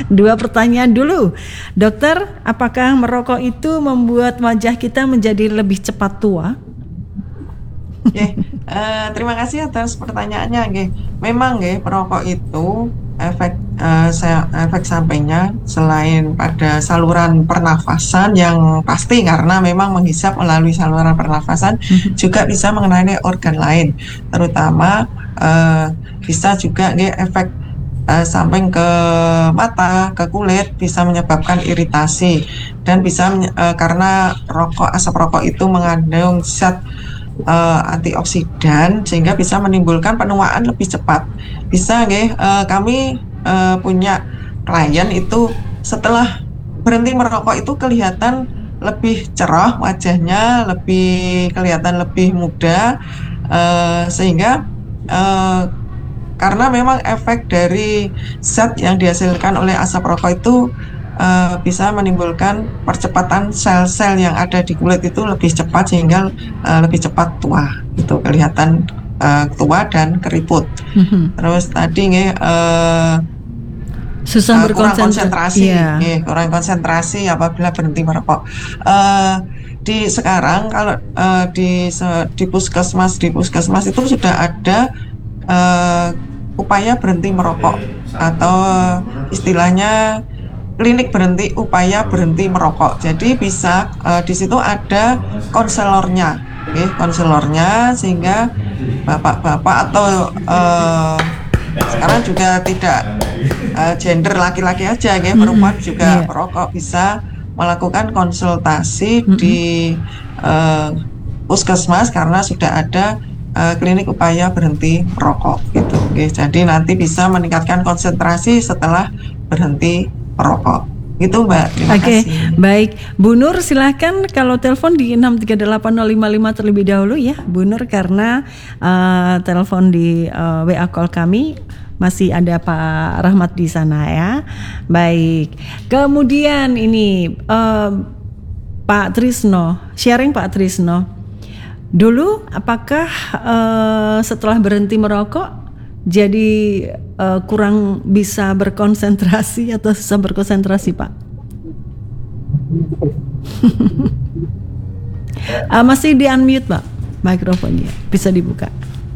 Dua pertanyaan dulu. Dokter, apakah merokok itu membuat wajah kita menjadi lebih cepat tua? Terima kasih atas pertanyaannya. Memang perokok itu efek sampainya selain pada saluran pernafasan yang pasti karena memang menghisap melalui saluran pernafasan juga bisa mengenai organ lain, terutama bisa juga efek samping ke mata, ke kulit, bisa menyebabkan iritasi dan bisa karena asap rokok itu mengandung zat antioksidan sehingga bisa menimbulkan penuaan lebih cepat. Bisa kami punya klien itu setelah berhenti merokok itu kelihatan lebih cerah wajahnya, kelihatan lebih muda, sehingga karena memang efek dari zat yang dihasilkan oleh asap rokok itu bisa menimbulkan percepatan sel-sel yang ada di kulit itu lebih cepat sehingga lebih cepat tua, itu kelihatan tua dan keriput. Terus tadi susah kurang konsentrasi apabila berhenti merokok. Sekarang kalau di puskesmas itu sudah ada upaya berhenti merokok atau istilahnya klinik upaya berhenti merokok. Jadi bisa di situ ada konselornya, sehingga bapak-bapak atau sekarang juga tidak gender laki-laki aja, perempuan juga merokok bisa melakukan konsultasi di puskesmas karena sudah ada klinik upaya berhenti merokok gitu. Jadi nanti bisa meningkatkan konsentrasi setelah berhenti merokok. Gitu Mbak, terima kasih. Baik. Bu Nur silahkan kalau telepon di 6380555 terlebih dahulu ya Bu Nur, karena telepon di WA call kami masih ada Pak Rahmat di sana ya. Baik. Kemudian ini Pak Trisno, sharing Pak Trisno. Dulu apakah setelah berhenti merokok jadi kurang bisa berkonsentrasi atau susah berkonsentrasi Pak? Masih di unmute Pak mikrofonnya, bisa dibuka.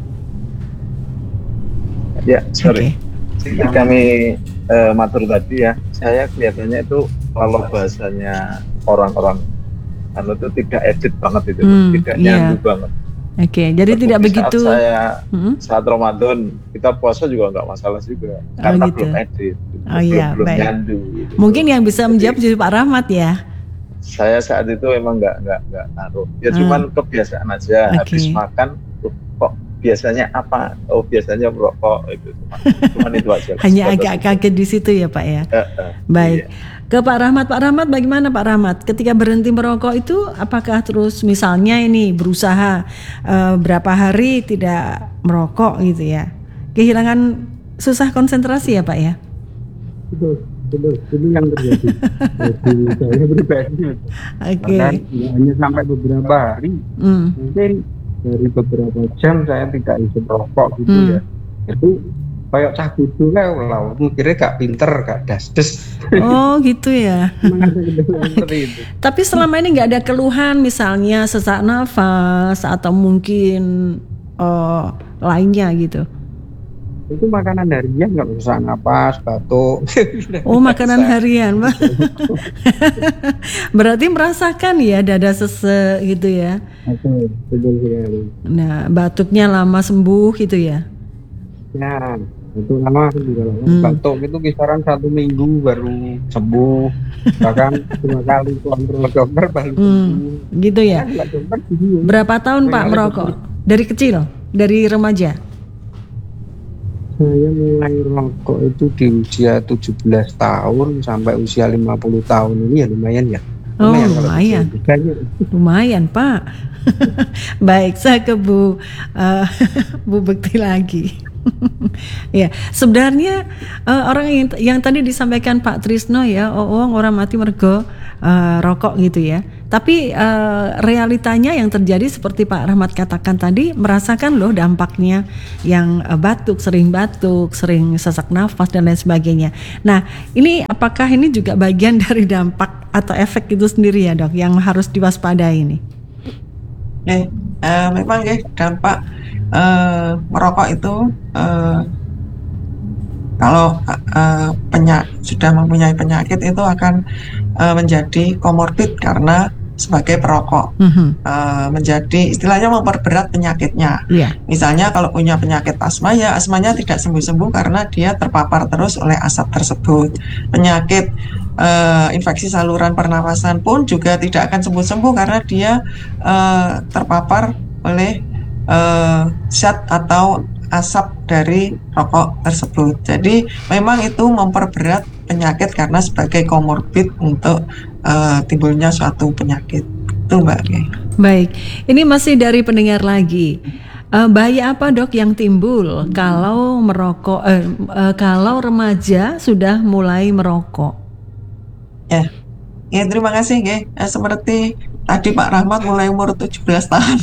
Ya, sorry. Seperti kami matur tadi ya, saya kelihatannya itu kalau bahasanya orang-orang itu tidak edit banget itu, tidak nyambung banget. Jadi tidak begitu. Saat Ramadan kita puasa juga nggak masalah juga, karena belum edit, belum nyandu. Gitu. Mungkin yang bisa menjawab jadi Pak Rahmat ya. Saya saat itu memang nggak naruh, ya cuman kebiasaan aja. Habis makan kok biasanya apa? Oh biasanya merokok itu, cuman itu aja. Hanya agak kaget di situ ya Pak ya. Baik. Iya. Ke Pak Rahmat, bagaimana Pak Rahmat? Ketika berhenti merokok itu, apakah terus misalnya ini berusaha berapa hari tidak merokok gitu ya? Kehilangan susah konsentrasi ya Pak ya? Betul, itu yang terjadi. Jadi saya pribadi. Hanya sampai beberapa hari, mungkin dari beberapa jam saya tidak bisa merokok gitu ya. Itu kayak cah kudu lah, mikirnya gak pinter, gak dasdes. Oh gitu ya. Tapi selama ini gak ada keluhan misalnya sesak nafas atau mungkin lainnya gitu? Itu makanan harian, gak sesak nafas, batuk. Oh makanan harian Pak. Berarti merasakan ya dada sesek gitu ya? Betul sekali. Nah batuknya lama sembuh gitu ya? Ya, itu lama juga. Batuk itu kisaran 1 minggu baru sembuh, bahkan 2 kali kontrol dokter baru sembuh. Gitu ya. Berapa tahun Pak merokok? Dari kecil, dari remaja? Saya mulai merokok itu di usia 17 tahun sampai usia 50 tahun ini ya lumayan ya. Lumayan Pak. Baik, saya ke Bu Bekti lagi. Ya, sebenarnya orang yang tadi disampaikan Pak Trisno ya, orang mati mergo rokok gitu ya. Tapi realitanya yang terjadi seperti Pak Rahmat katakan tadi, merasakan loh dampaknya yang sering batuk, sering sesak nafas dan lain sebagainya. Nah, ini apakah ini juga bagian dari dampak atau efek itu sendiri ya Dok yang harus diwaspadai ini? Memang dampak merokok itu kalau sudah mempunyai penyakit itu akan menjadi komorbid karena sebagai perokok, menjadi istilahnya memperberat penyakitnya. Misalnya kalau punya penyakit asma, ya asmanya tidak sembuh-sembuh karena dia terpapar terus oleh asap tersebut. Penyakit infeksi saluran pernapasan pun juga tidak akan sembuh-sembuh karena dia terpapar oleh zat atau asap dari rokok tersebut. Jadi memang itu memperberat penyakit karena sebagai komorbid untuk timbulnya suatu penyakit. Itu Mbak. Baik, ini masih dari pendengar lagi. Bahaya apa Dok yang timbul kalau merokok? Kalau remaja sudah mulai merokok? Ya terima kasih seperti tadi Pak Rahmat mulai umur 17 tahun.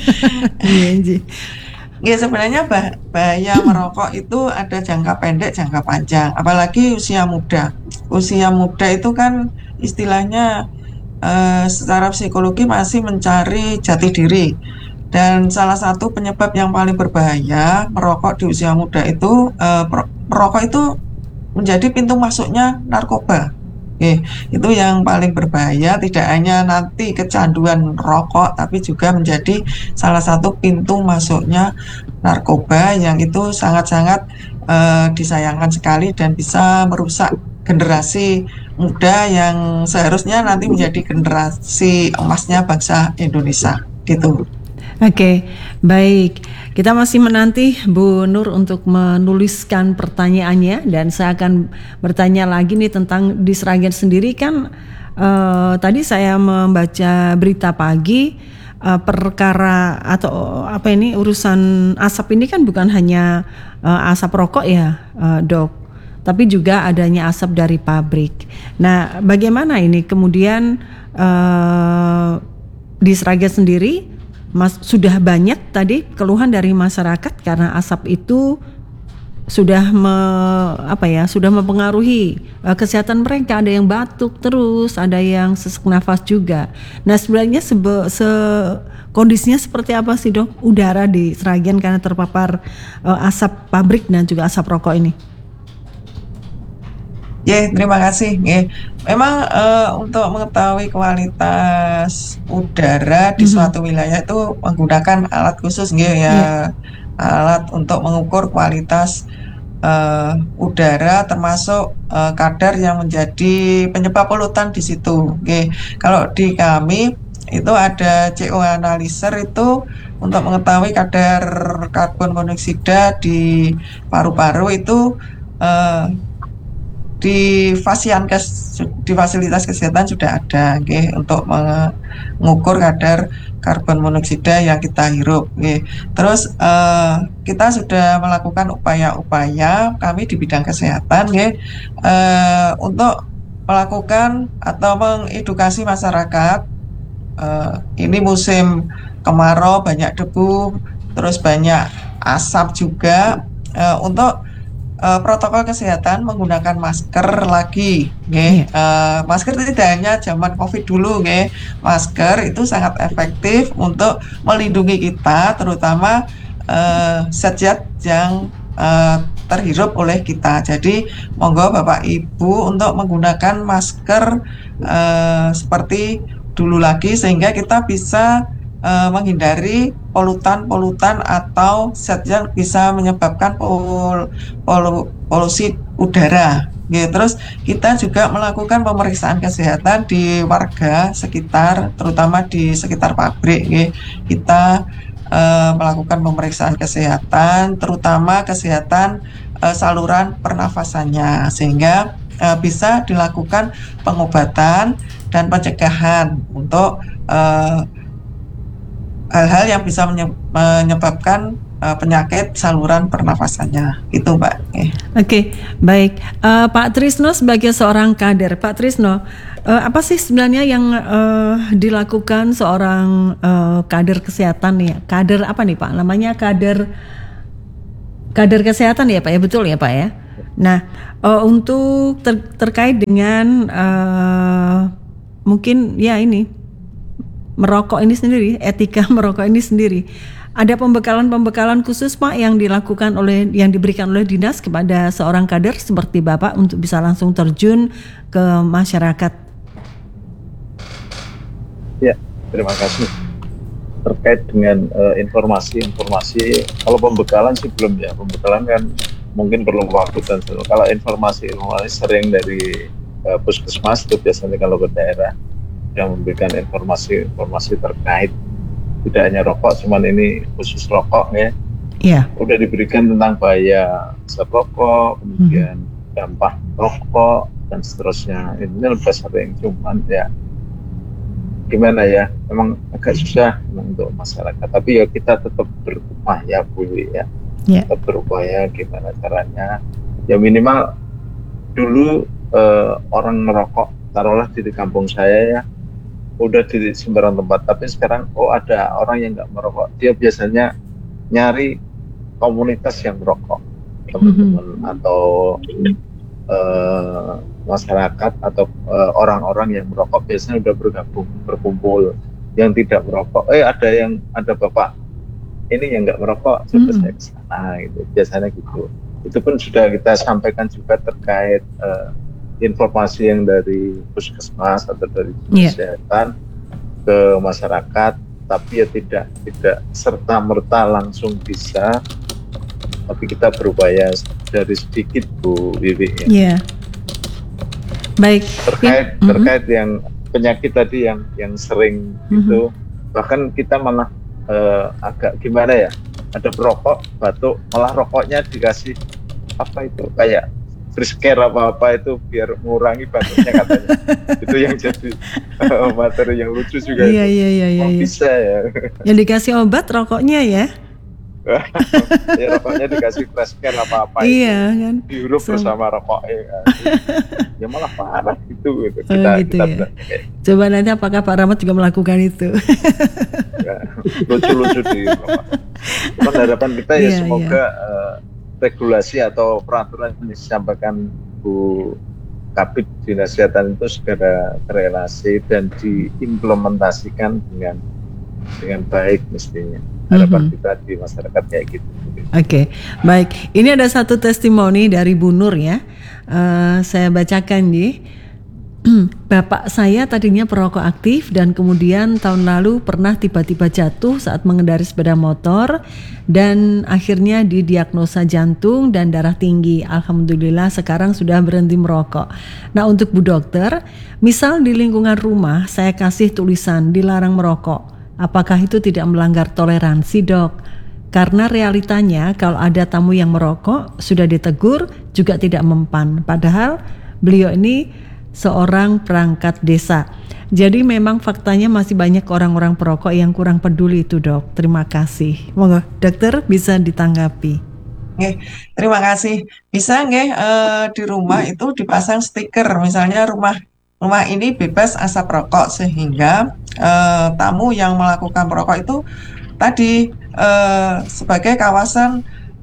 Ya sebenarnya bahaya merokok itu ada jangka pendek, jangka panjang. Apalagi usia muda. Usia muda itu kan istilahnya secara psikologi masih mencari jati diri. Dan salah satu penyebab yang paling berbahaya merokok di usia muda itu merokok itu menjadi pintu masuknya narkoba. Itu yang paling berbahaya, tidak hanya nanti kecanduan rokok tapi juga menjadi salah satu pintu masuknya narkoba yang itu sangat-sangat disayangkan sekali dan bisa merusak generasi muda yang seharusnya nanti menjadi generasi emasnya bangsa Indonesia gitu. Oke, baik. Kita masih menanti Bu Nur untuk menuliskan pertanyaannya dan saya akan bertanya lagi nih tentang di Sragen sendiri kan tadi saya membaca berita pagi perkara atau urusan asap ini kan bukan hanya asap rokok ya Dok, tapi juga adanya asap dari pabrik. Nah, bagaimana ini kemudian di Sragen sendiri? Sudah banyak tadi keluhan dari masyarakat karena asap itu sudah mempengaruhi kesehatan mereka. Ada yang batuk terus, ada yang sesak nafas juga. Nah sebenarnya kondisinya seperti apa sih Dok udara di Sragen karena terpapar asap pabrik dan juga asap rokok ini? Terima kasih. Memang untuk mengetahui kualitas udara di suatu wilayah itu menggunakan alat khusus, alat untuk mengukur kualitas udara termasuk kadar yang menjadi penyebab polutan di situ. Kalau di kami itu ada CO analyzer itu untuk mengetahui kadar karbon monoksida di paru-paru itu di fasilitas kesehatan sudah ada untuk mengukur kadar karbon monoksida yang kita hirup. Terus kita sudah melakukan upaya-upaya kami di bidang kesehatan untuk melakukan atau mengedukasi masyarakat. Ini musim kemarau, banyak debu, terus banyak asap juga, untuk protokol kesehatan menggunakan masker lagi, masker tidak hanya zaman COVID dulu, masker itu sangat efektif untuk melindungi kita, terutama zat-zat yang terhirup oleh kita. Jadi monggo Bapak Ibu untuk menggunakan masker seperti dulu lagi sehingga kita bisa menghindari polutan-polutan atau zat yang bisa menyebabkan polusi udara. Terus kita juga melakukan pemeriksaan kesehatan di warga sekitar, terutama di sekitar pabrik. Kita melakukan pemeriksaan kesehatan, terutama kesehatan saluran pernafasannya, sehingga bisa dilakukan pengobatan dan pencegahan untuk hal-hal yang bisa menyebabkan penyakit saluran pernafasannya. Itu Mbak. Oke, baik. Pak Trisno sebagai seorang kader, Pak Trisno, apa sih sebenarnya yang dilakukan seorang kader kesehatan ya? Kader apa nih Pak? Namanya kader kesehatan ya Pak ya, betul ya Pak ya? Nah, untuk terkait dengan mungkin ya ini merokok ini sendiri, etika merokok ini sendiri, ada pembekalan khusus Pak yang diberikan oleh dinas kepada seorang kader seperti Bapak untuk bisa langsung terjun ke masyarakat. Ya, terima kasih. Terkait dengan informasi, kalau pembekalan sih belum ya. Pembekalan kan mungkin perlu waktu dan kalau informasi sering dari puskesmas itu biasanya kalau ke daerah yang memberikan informasi terkait tidak hanya rokok, cuman ini khusus rokok ya. Yeah. Udah diberikan tentang bahaya asap rokok, kemudian dampak rokok dan seterusnya. Ini lebih sering, cuman ya gimana ya, memang agak susah untuk masyarakat. Tapi ya kita tetap berupaya Bu ya. Yeah. Tetap berupaya gimana caranya. Ya minimal dulu orang merokok, taruhlah di kampung saya ya, udah di sembarang tempat, tapi sekarang ada orang yang nggak merokok, dia biasanya nyari komunitas yang merokok, teman-teman atau masyarakat atau orang-orang yang merokok biasanya udah berkumpul. Yang tidak merokok, ada bapak ini yang nggak merokok, coba saya ke sana gitu, biasanya gitu. Itu pun sudah kita sampaikan juga terkait informasi yang dari puskesmas atau dari kesehatan ke masyarakat, tapi ya tidak serta-merta langsung bisa, tapi kita berupaya dari sedikit Bu Wiwi. Iya. Baik. Terkait yang penyakit tadi yang sering itu, bahkan kita malah agak gimana ya, ada perokok batuk, malah rokoknya dikasih apa itu kayak Frisker apa itu biar mengurangi batuknya katanya. Itu yang jadi materi yang lucu juga. Iya. Bisa ya. Yang dikasih obat rokoknya ya. Ya rokoknya dikasih Frisker apa iya, itu. Kan. Dihirup bersama rokoknya. Ya malah parah gitu. Kita ya. Coba nanti apakah Pak Rahmat juga melakukan itu? Ya, lucu-lucu di rokok. Cuman harapan kita ya semoga regulasi atau peraturan yang disampaikan Bu Kabid Dinas Kesehatan itu segera terrealisasi dan diimplementasikan dengan baik mestinya. Harapan kita di masyarakat kayak gitu. Oke, baik. Ini ada satu testimoni dari Bu Nur ya. Saya bacakan nih. Bapak saya tadinya perokok aktif dan kemudian tahun lalu pernah tiba-tiba jatuh saat mengendari sepeda motor dan akhirnya didiagnosa jantung dan darah tinggi. Alhamdulillah sekarang sudah berhenti merokok. Nah untuk Bu Dokter, misal di lingkungan rumah saya kasih tulisan dilarang merokok, apakah itu tidak melanggar toleransi Dok? Karena realitanya kalau ada tamu yang merokok sudah ditegur juga tidak mempan. Padahal beliau ini seorang perangkat desa. Jadi memang faktanya masih banyak orang-orang perokok yang kurang peduli itu Dok. Terima kasih. Monggo Dokter bisa ditanggapi. Oke, terima kasih. Bisa nggih di rumah itu dipasang stiker, misalnya rumah ini bebas asap rokok sehingga tamu yang melakukan perokok itu tadi sebagai kawasan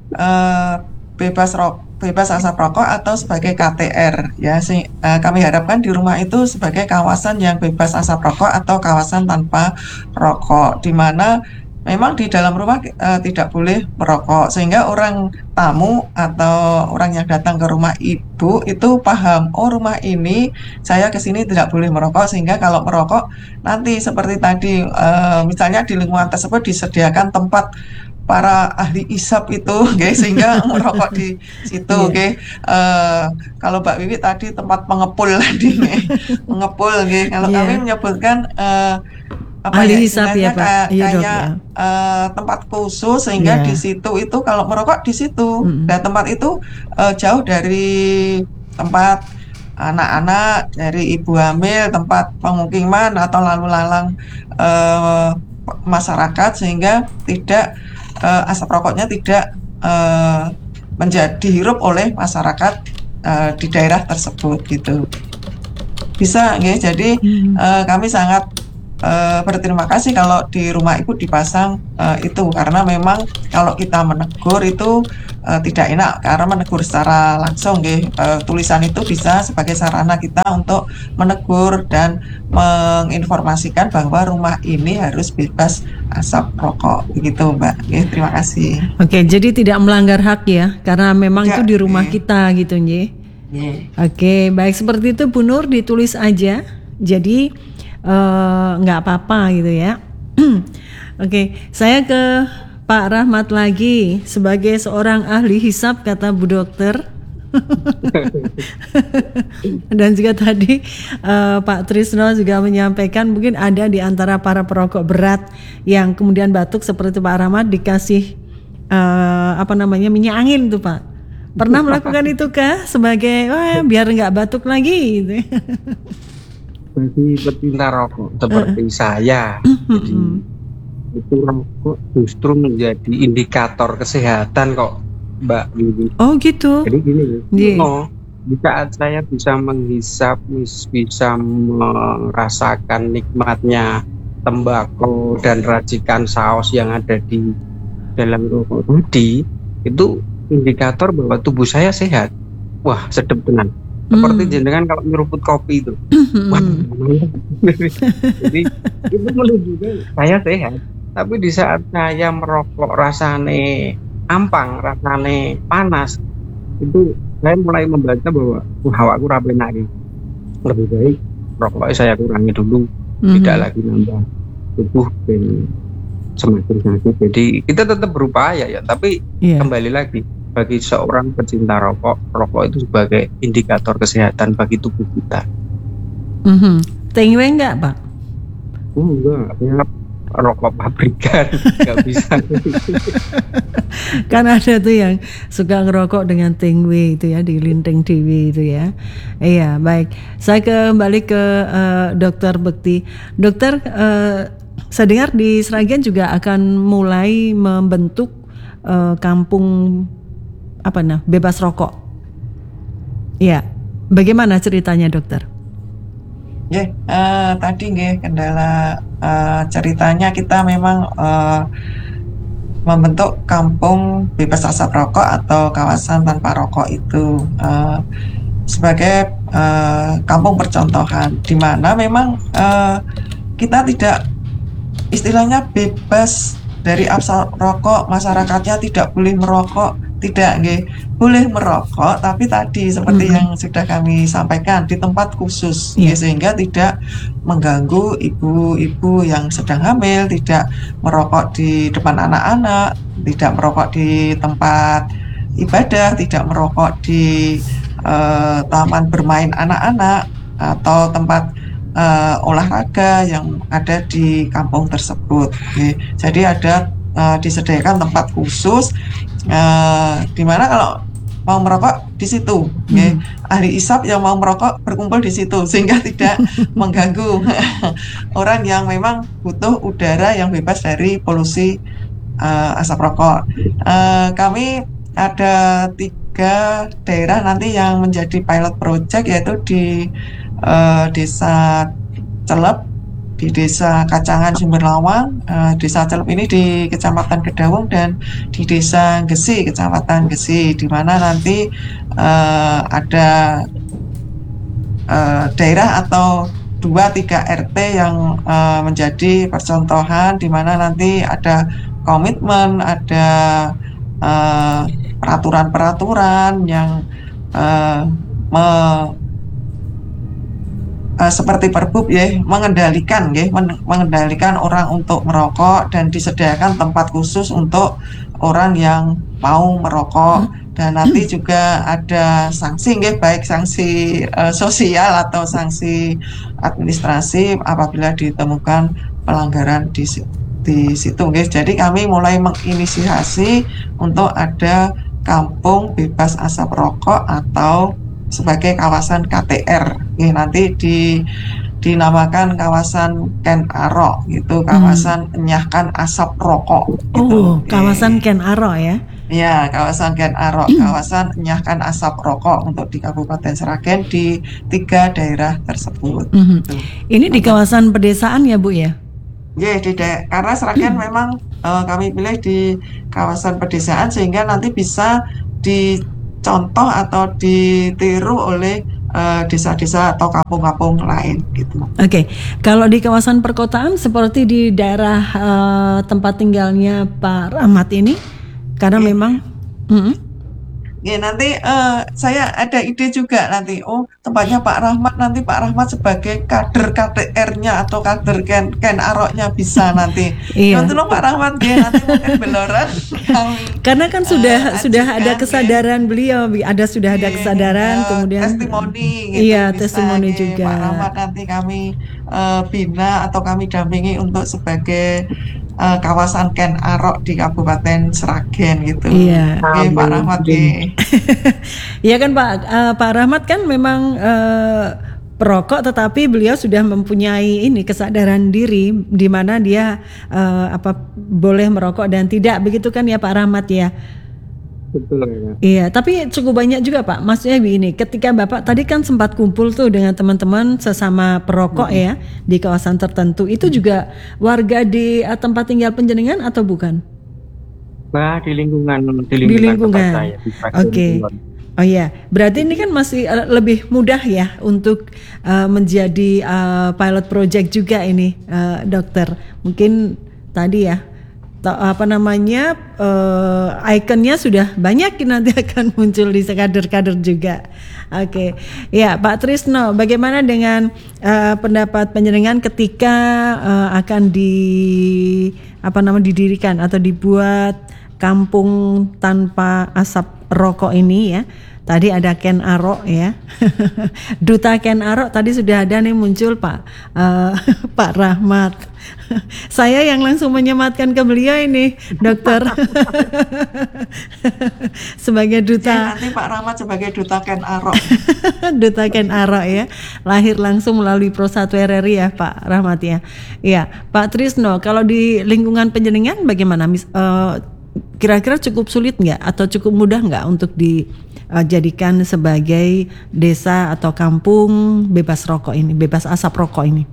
bebas asap rokok atau sebagai KTR ya. Kami harapkan di rumah itu sebagai kawasan yang bebas asap rokok atau kawasan tanpa rokok, di mana memang di dalam rumah tidak boleh merokok, sehingga orang tamu atau orang yang datang ke rumah ibu itu paham, oh rumah ini saya kesini tidak boleh merokok, sehingga kalau merokok nanti seperti tadi misalnya di lingkungan tersebut disediakan tempat para ahli isap itu, okay, sehingga merokok di situ, okay. Kalau Mbak Wiwi tadi tempat pengepul tadi, mengepul, okay. Kalau kami menyebutkan ahli hisap ya Pak, kayak tempat khusus sehingga di situ itu kalau merokok di situ, dan tempat itu jauh dari tempat anak-anak, dari ibu hamil, tempat pemukiman atau lalu lalang masyarakat, sehingga tidak asap rokoknya tidak menjadi hirup oleh masyarakat di daerah tersebut gitu. Bisa nggih. Jadi kami sangat berterima kasih kalau di rumah ibu dipasang itu, karena memang kalau kita menegur itu tidak enak karena menegur secara langsung nggih. Tulisan itu bisa sebagai sarana kita untuk menegur dan menginformasikan bahwa rumah ini harus bebas asap rokok begitu, Mbak. Nggih, terima kasih. Oke, jadi tidak melanggar hak ya, karena memang itu di rumah kita gitu nggih. Oke, baik, seperti itu Bu Nur, ditulis aja. Jadi nggak apa-apa gitu ya. Oke, saya ke Pak Rahmat lagi sebagai seorang ahli hisab, kata Bu Dokter. Dan juga tadi Pak Trisno juga menyampaikan mungkin ada di antara para perokok berat yang kemudian batuk seperti Pak Rahmat dikasih minyak angin tuh Pak. Pernah melakukan itu kah sebagai biar nggak batuk lagi gitu? Bagi pecinta rokok seperti saya, jadi itu rokok justru menjadi indikator kesehatan kok, Mbak Wiwi. Oh gitu. Jadi gini, di saat saya bisa menghisap, bisa merasakan nikmatnya tembakau dan racikan saus yang ada di dalam rokok tadi, itu indikator bahwa tubuh saya sehat. Wah, sedep tenan. Seperti jenengan kalau nyeruput kopi itu. Wah, jadi itu menunjukkan saya sehat. Tapi di saat saya merokok rasane ampang, rasane panas, itu saya mulai membaca bahwa awakku ra penak iki. Lebih baik rokoknya saya kurangi dulu, tidak lagi nambah tubuh dan semakin sakit. Jadi kita tetap berupaya ya, tapi kembali lagi bagi seorang pecinta rokok itu sebagai indikator kesehatan bagi tubuh kita. Tengwe enggak Pak? Enggak, ya rokok pabrikan nggak bisa. Kan ada tuh yang suka ngerokok dengan tengwe itu ya, di linting dewi itu ya. Iya, baik. Saya kembali ke Dokter Bekti. Dokter, saya dengar di Sragen juga akan mulai membentuk kampung bebas rokok. Ya, bagaimana ceritanya dokter? Tadi kendala ceritanya kita memang membentuk kampung bebas asap rokok atau kawasan tanpa rokok itu sebagai kampung percontohan, di mana memang kita tidak istilahnya bebas dari asap rokok, masyarakatnya tidak boleh merokok, tidak boleh merokok, tapi tadi seperti yang sudah kami sampaikan di tempat khusus, sehingga tidak mengganggu ibu-ibu yang sedang hamil, tidak merokok di depan anak-anak, tidak merokok di tempat ibadah, tidak merokok di taman bermain anak-anak atau tempat olahraga yang ada di kampung tersebut. Jadi ada disediakan tempat khusus di mana kalau mau merokok di situ, ahli isap yang mau merokok berkumpul di situ sehingga tidak mengganggu orang yang memang butuh udara yang bebas dari polusi asap rokok. Kami ada 3 daerah nanti yang menjadi pilot project, yaitu di Desa Celep, di Desa Kacangan Sumberlawang, Desa Celep ini di Kecamatan Kedawung, dan di Desa Gesi, Kecamatan Gesi, di mana nanti ada daerah atau 2-3 RT yang menjadi percontohan, di mana nanti ada komitmen, ada peraturan-peraturan yang seperti Perbup mengendalikan orang untuk merokok, dan disediakan tempat khusus untuk orang yang mau merokok, dan nanti juga ada sanksi baik sanksi sosial atau sanksi administrasi apabila ditemukan pelanggaran di situ. Jadi kami mulai menginisiasi untuk ada kampung bebas asap rokok atau sebagai kawasan KTR. Nanti dinamakan kawasan Ken Arok gitu, kawasan enyahkan asap rokok gitu. Kawasan Ken Arok ya. Ya, kawasan Ken Arok, kawasan enyahkan asap rokok untuk di Kabupaten Sragen di 3 daerah tersebut. Ini di kawasan pedesaan ya Bu ya? Ya, karena Sragen memang kami pilih di kawasan pedesaan sehingga nanti bisa dicontoh atau ditiru oleh desa-desa atau kampung-kampung lain gitu. Oke, kalau di kawasan perkotaan seperti di daerah tempat tinggalnya Pak Rahmat ini, karena memang ya nanti saya ada ide juga nanti tempatnya Pak Rahmat, nanti Pak Rahmat sebagai kader KTR-nya atau kader Ken Aroknya bisa nanti. Tolong Pak Rahmat ya nanti mungkin beloran. Karena kan sudah ada kesadaran beliau, sudah ada kesadaran, kemudian testimoni gitu. Iya, testimoni juga. Pak Rahmat nanti kami bina atau kami dampingi untuk sebagai kawasan Ken Arok di Kabupaten Sragen gitu. Iya. Pak Rahmat Iya kan Pak Rahmat kan memang perokok, tetapi beliau sudah mempunyai kesadaran diri di mana dia boleh merokok dan tidak, begitu kan ya Pak Rahmat ya. Betul ya. Iya, tapi cukup banyak juga Pak. Maksudnya begini, ketika Bapak tadi kan sempat kumpul tuh dengan teman-teman sesama perokok ya di kawasan tertentu, itu juga warga di tempat tinggal penjenengan atau bukan? Nah, di lingkungan tempat saya. Oke. Oh iya, berarti ini kan masih lebih mudah ya untuk menjadi pilot project juga ini, dokter. Mungkin tadi ya, ikonnya sudah banyak, nanti akan muncul di kader-kader juga. Oke, ya Pak Trisno, bagaimana dengan pendapat panjenengan ketika akan didirikan atau dibuat kampung tanpa asap rokok ini ya? Tadi ada Ken Arok ya, Duta Ken Arok tadi sudah ada nih muncul Pak Rahmat. Saya yang langsung menyematkan ke beliau ini, dokter, sebagai duta. Ya, nanti Pak Rahmat sebagai Duta Ken Arok. Duta Ken Arok ya, lahir langsung melalui Pro 1 RRI ya Pak Rahmat ya. Iya, Pak Trisno, kalau di lingkungan panjenengan bagaimana? Kira-kira cukup sulit nggak atau cukup mudah nggak untuk dijadikan sebagai desa atau kampung bebas rokok ini, bebas asap rokok ini?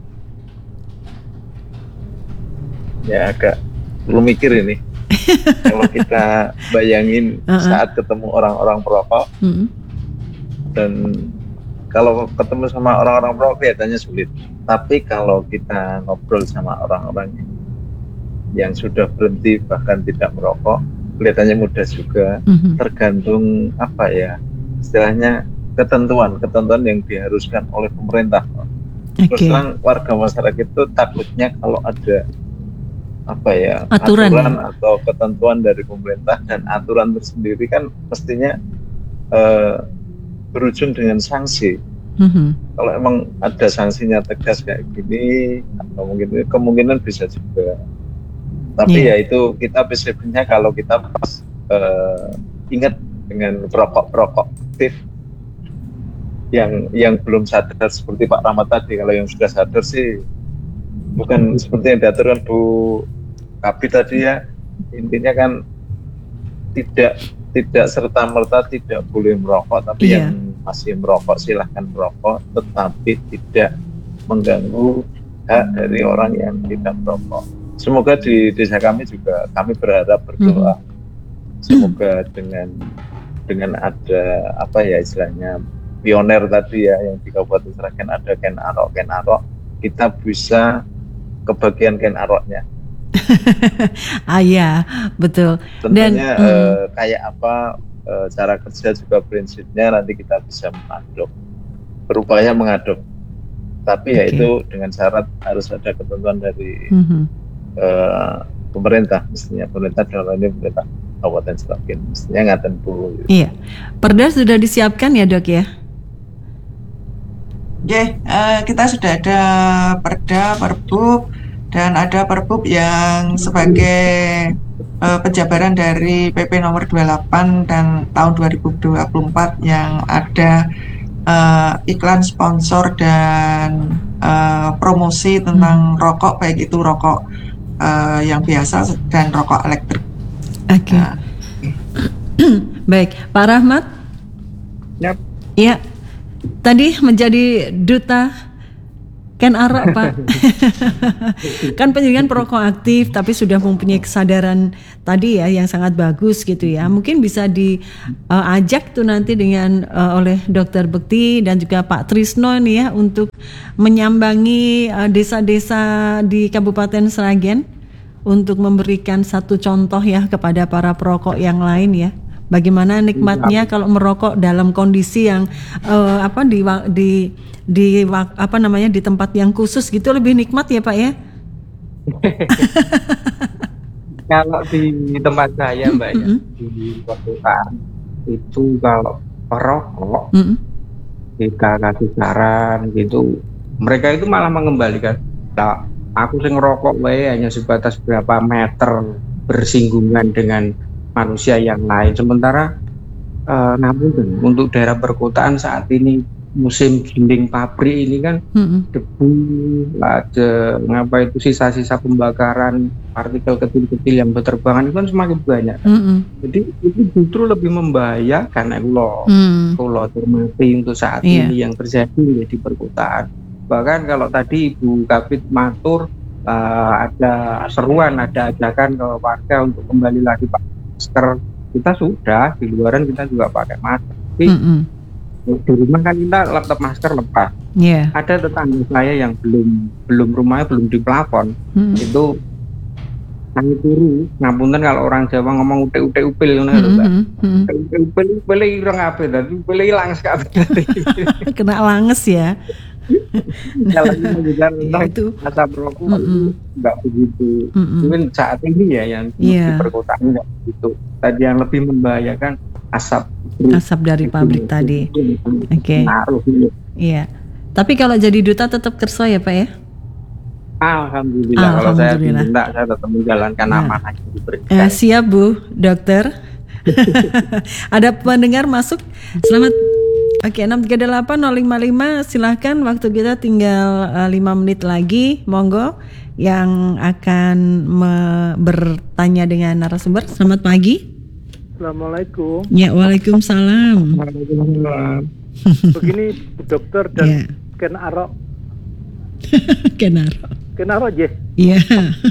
Ya agak perlu mikir ini. Kalau kita bayangin saat ketemu orang-orang perokok dan kalau ketemu sama orang-orang perokok kelihatannya sulit. Tapi kalau kita ngobrol sama orang-orang yang sudah berhenti bahkan tidak merokok, kelihatannya mudah juga. Tergantung istilahnya ketentuan yang diharuskan oleh pemerintah. Terus terang warga masyarakat itu takutnya kalau ada aturan atau ketentuan dari pemerintah, dan aturan tersendiri kan mestinya berujung dengan sanksi. Kalau emang ada sanksinya tegas kayak gini, atau mungkin kemungkinan bisa juga. Tapi ya itu kita prinsipnya kalau kita pas ingat dengan perokok aktif yang belum sadar seperti Pak Rahmat tadi. Kalau yang sudah sadar sih bukan seperti yang diaturkan Bu Kabi tadi ya, intinya kan tidak serta-merta tidak boleh merokok, tapi yang masih merokok silahkan merokok, tetapi tidak mengganggu hak dari orang yang tidak merokok. Semoga di desa kami juga, kami berharap berdoa semoga dengan ada istilahnya pioner tadi ya, yang di Kabupaten Sragen ada Ken Arok, kita bisa kebagian Ken Aroknya. Iya betul. Tentunya kayak cara kerja juga prinsipnya nanti kita bisa berupaya mengadop. Tapi ya itu dengan syarat harus ada ketentuan dari pemerintah, mestinya pemerintah dalam ini pemerintah Kabupaten Sragen mestinya ngaten dulu. Iya, perda sudah disiapkan ya Dok ya? Kita sudah ada perda, perbub, dan ada perbub yang sebagai penjabaran dari PP nomor 28 dan tahun 2024 yang ada iklan sponsor dan promosi tentang rokok, baik itu rokok yang biasa dan rokok elektrik. Oke. Nah. Baik, Pak Rahmat. Yep. Ya, tadi menjadi duta Ken Arok, Pak. Kan penjaringan perokok aktif tapi sudah mempunyai kesadaran tadi ya yang sangat bagus gitu ya. Mungkin bisa diajak tuh nanti dengan oleh Dr. Bekti dan juga Pak Trisno nih ya untuk menyambangi desa-desa di Kabupaten Sragen untuk memberikan satu contoh ya kepada para perokok yang lain ya. Bagaimana nikmatnya kalau merokok dalam kondisi yang di tempat yang khusus gitu, lebih nikmat ya Pak ya. Kalau di tempat saya Mbak ya, di perkotaan itu kalau perokok kita kasih saran gitu, mereka itu malah mengembalikan. Nah, aku sing ngerokok wae hanya sebatas berapa meter bersinggungan dengan manusia yang lain. Sementara namun untuk daerah perkotaan saat ini musim giling pabrik ini kan debu, ada sisa-sisa pembakaran partikel kecil-kecil yang berterbangan itu kan semakin banyak. Jadi itu justru lebih membahayakan kalau termati untuk saat ini yang terjadi di perkotaan. Bahkan kalau tadi Ibu Kabit matur ada seruan, ada ajakan ke warga untuk kembali lagi pakai masker. Kita sudah di luaran kita juga pakai masker. Tapi di rumah kan kita tetap masker lepas. Ada tetangga saya yang belum rumahnya belum di plafon, itu tangi turu. Ngapunten kalau orang Jawa ngomong utek upil ngono lho, Mbak. Upil ireng kabeh, dadi upil ilang kabeh. Kena langes ya. Kalau itu asap rokok nggak begitu. Mungkin saat ini ya yang di perkotaan nggak begitu. Tadi yang lebih membahayakan asap dari pabrik tadi. Oke. Iya. Tapi kalau jadi duta tetap kerso ya Pak ya? Alhamdulillah. Kalau saya diminta saya tetap menjalankan amanah yang diberikan. Siap Bu, Dokter. Ada pendengar masuk. Selamat. Oke, 638-055 silahkan, waktu kita tinggal 5 menit lagi, monggo yang akan bertanya dengan narasumber. Selamat pagi. Assalamualaikum. Ya, waalaikumsalam. Begini Bu Dokter dan Ken Arok. Ken Arok ya? Iya.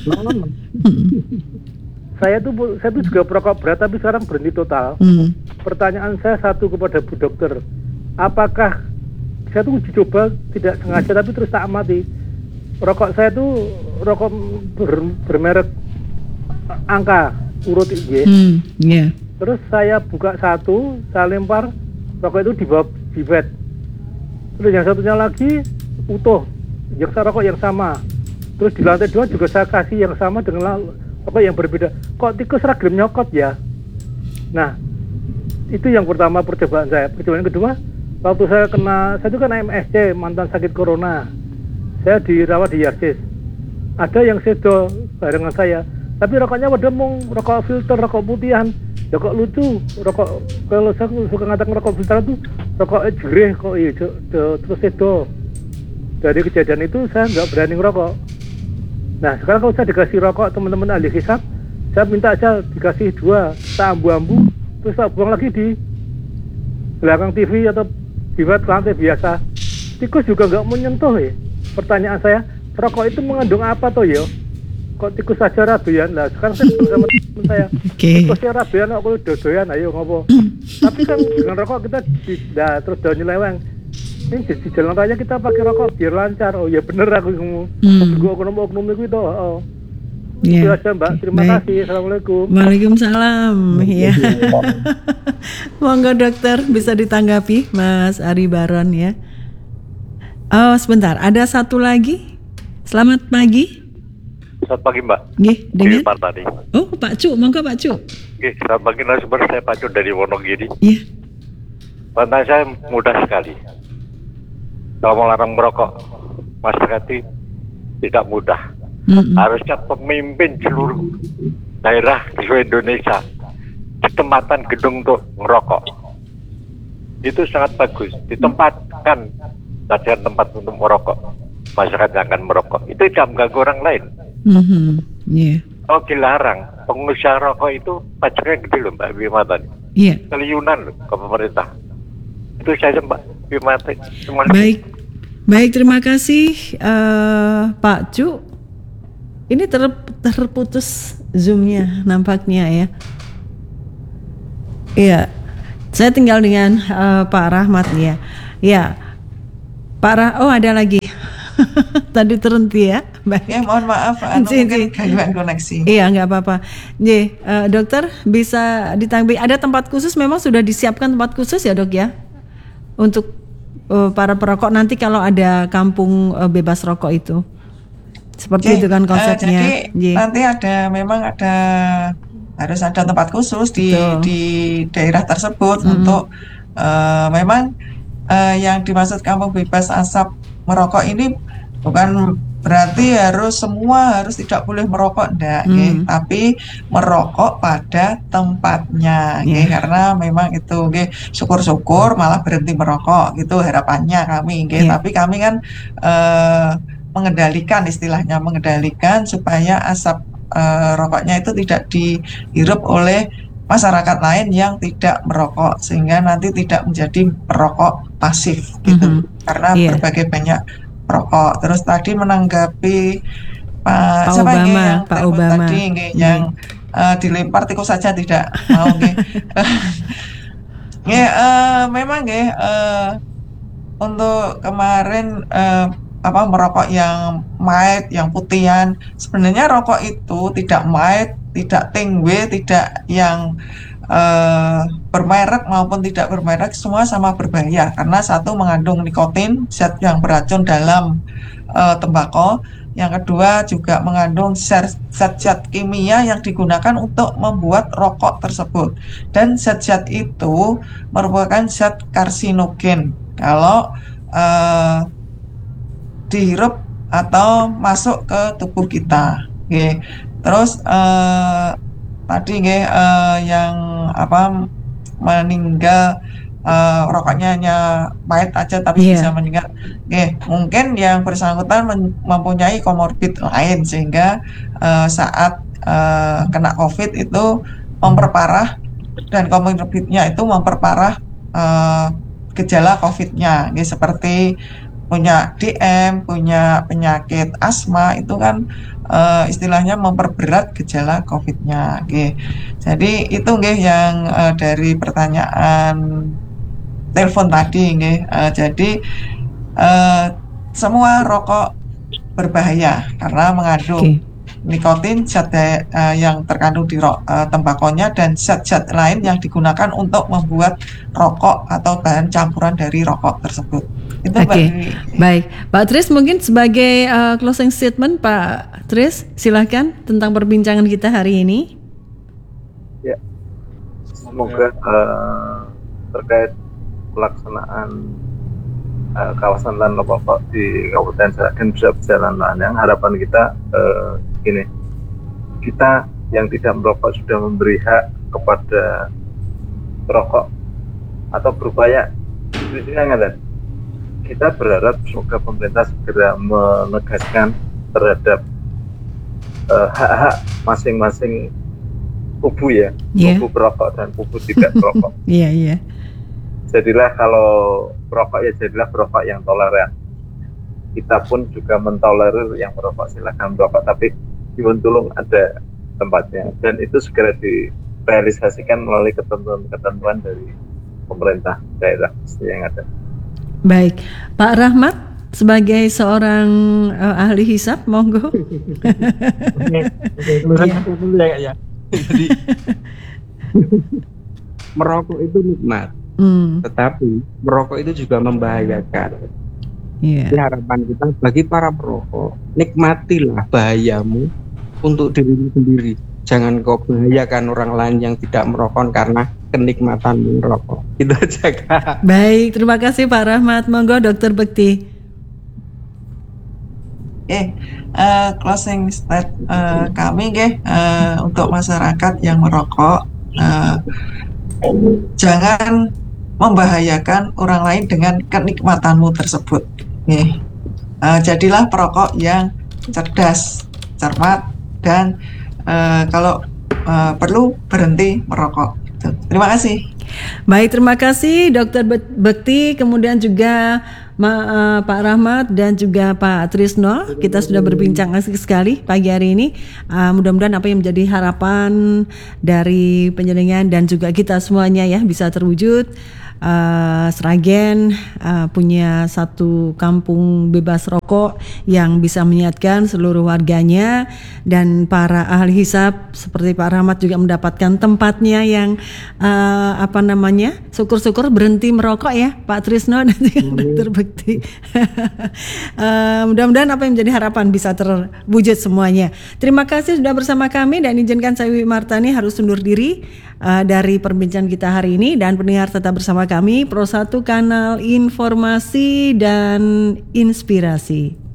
Saya tuh juga perokok berat tapi sekarang berhenti total. Pertanyaan saya satu kepada Bu Dokter. Apakah saya tuh uji coba tidak sengaja tapi terus tak amati, rokok saya tuh rokok bermerek angka urut IG. Terus saya buka satu, saya lempar, rokok itu di bawah bibet. Terus yang satunya lagi utuh, yang saya rokok yang sama. Terus di lantai 2 juga saya kasih yang sama dengan rokok yang berbeda. Kok tikus ragam nyokot ya? Nah, itu yang pertama percobaan saya. Percobaan kedua, waktu saya itu kan MSC, mantan sakit corona. Saya dirawat di Yarsis. Ada yang sedo barengan saya, tapi rokoknya pada rokok filter, rokok putihan, rokok lucu, rokok, kalau saya suka ngatakan rokok filter itu rokok jerih kok terus sedo. Dari kejadian itu saya nggak berani ngerokok. Nah sekarang kalau saya dikasih rokok teman-teman ahli hisab, saya minta aja dikasih 2, tak ambu-ambu, terus tak buang lagi di belakang TV atau di lantai biasa. Tikus juga nggak menyentuh ya. Pertanyaan saya, rokok itu mengandung apa toh ya? Kok tikus saja rabian? Nah sekarang saya bersama teman saya, tikusnya rabian, aku dodoyan, ayo ngopo. Tapi kan dengan rokok kita terus daun nyeleweng. Ini di jalan raya kita pakai rokok biar lancar. Oh ya bener aku ngomong. Gue oknum itu itu. Itu aja Mbak. Terima kasih. Assalamualaikum. Waalaikumsalam. Ya. Monggo dokter bisa ditanggapi Mas Ari Baron ya. Oh sebentar, ada satu lagi. Selamat pagi. Selamat pagi Mbak. Nggih, dengan Pak tadi. Oh Pak Cuk, monggo Pak Cuk. Nggih, selamat pagi narasumber, saya Pak Cuk dari Wonogiri. Iya. Pertanyaan saya mudah sekali. Kalau mau larang merokok, masyarakat itu tidak mudah. Harusnya pemimpin seluruh daerah di seluruh Indonesia ditempatkan gedung untuk merokok. Itu sangat bagus. Ditempatkan tempat untuk merokok. masyarakat yang akan merokok itu tidak mengganggu orang lain. Kalau dilarang, pengusaha rokok itu pajaknya gede loh Mbak Wimata. Triliunan loh ke pemerintah. Itu saja Mbak Wimata. Baik, terima kasih Pak Cu. Ini terputus Zoom-nya nampaknya ya. Iya, saya tinggal dengan Pak Rahmat ya. Ya, oh ada lagi. Tadi terhenti ya. Baik. Ya mohon maaf, mungkin gangguan koneksi. Iya, nggak apa-apa. Dokter bisa ditanggapi. Ada tempat khusus, memang sudah disiapkan tempat khusus ya dok ya, untuk para perokok nanti kalau ada kampung bebas rokok itu. Seperti itu kan konsepnya. Jadi nanti harus ada tempat khusus di daerah tersebut untuk memang yang dimaksud kampung bebas asap merokok ini bukan berarti semua harus tidak boleh merokok, enggak, tapi merokok pada tempatnya, karena memang itu, syukur-syukur malah berhenti merokok, gitu harapannya kami, tapi kami kan mengendalikan supaya asap rokoknya itu tidak dihirup oleh masyarakat lain yang tidak merokok, sehingga nanti tidak menjadi perokok pasif gitu, karena berbagai banyak perokok. Terus tadi menanggapi Pak Obama tadi yang dilempar tikus saja tidak mau memang untuk kemarin merokok yang mild, yang putihan, sebenarnya rokok itu tidak mild, tidak tingwe, tidak yang bermerek maupun tidak bermerek, semua sama berbahaya karena satu mengandung nikotin, zat yang beracun dalam tembakau. Yang kedua juga mengandung zat-zat kimia yang digunakan untuk membuat rokok tersebut, dan zat-zat itu merupakan zat karsinogen kalau dihirup atau masuk ke tubuh kita. Terus tadi yang meninggal rokoknya hanya pahit aja tapi bisa meninggal. Mungkin yang bersangkutan mempunyai komorbid lain sehingga saat kena COVID itu memperparah, dan komorbidnya itu memperparah gejala COVID-nya, seperti punya DM, punya penyakit asma, itu kan istilahnya memperberat gejala COVID-nya. Jadi itu yang dari pertanyaan telepon tadi. Jadi semua rokok berbahaya karena mengandung nikotin, zat yang terkandung di tembakonya, dan zat-zat lain yang digunakan untuk membuat rokok atau bahan campuran dari rokok tersebut. Itu baik. Pak Tris, mungkin sebagai closing statement, Pak Tris, silakan tentang perbincangan kita hari ini. Ya, semoga terkait pelaksanaan kawasan lahan rokok di Kabupaten Sragen bisa berjalan lancar. Harapan kita gini, kita yang tidak merokok sudah memberi hak kepada perokok atau berupaya. Kita berharap semoga pemerintah segera menegaskan terhadap hak-hak masing-masing kubu kubu perokok dan kubu tidak perokok. Jadilah kalau perokok jadilah perokok yang toleran. Kita pun juga mentolerir yang merokok, silakan merokok, tapi di Wontulung ada tempatnya, dan itu segera direalisasikan melalui ketentuan-ketentuan dari pemerintah daerah yang ada. Baik, Pak Rahmat sebagai seorang ahli hisab, monggo. Jadi merokok itu nikmat, tetapi merokok itu juga membahayakan. Jadi harapan kita bagi para perokok, nikmatilah bahayamu untuk dirimu sendiri. Jangan kau bahayakan orang lain yang tidak merokok karena kenikmatan merokok. Itu aja, Kak. Baik, terima kasih Pak Rahmat. Monggo Dokter Bekti. Closing statement kami untuk masyarakat yang merokok, jangan membahayakan orang lain dengan kenikmatanmu tersebut. jadilah perokok yang cerdas, cermat, dan kalau perlu berhenti merokok. Terima kasih. Baik, terima kasih Dr. Bekti, kemudian juga Pak Rahmat dan juga Pak Trisno. Kita sudah berbincang asik sekali pagi hari ini. Mudah-mudahan apa yang menjadi harapan dari penjenengan dan juga kita semuanya ya bisa terwujud. Sragen punya satu kampung bebas rokok yang bisa menyehatkan seluruh warganya, dan para ahli hisab seperti Pak Rahmat juga mendapatkan tempatnya yang syukur-syukur berhenti merokok ya Pak Trisno dan Dr. Bekti. Mudah-mudahan apa yang menjadi harapan bisa terwujud semuanya. Terima kasih sudah bersama kami, dan izinkan saya Wiwi Martani harus undur diri dari perbincangan kita hari ini, dan pendengar tetap bersama kami Pro 1 Kanal Informasi dan Inspirasi.